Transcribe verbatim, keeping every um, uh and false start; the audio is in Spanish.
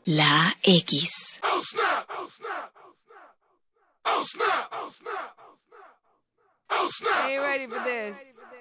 La X. Oh snap! Oh snap! Oh snap! Oh snap! Oh snap! I ain't ready for this.